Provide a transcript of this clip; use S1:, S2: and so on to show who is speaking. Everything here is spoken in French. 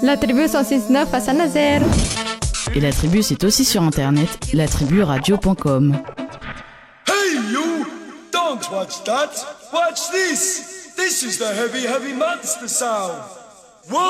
S1: La tribu 106.9 à Saint-Nazaire.
S2: Et la tribu, c'est aussi sur internet, latriburadio.com.
S3: Hey you! Don't watch that! Watch this! This is the heavy, heavy monster sound!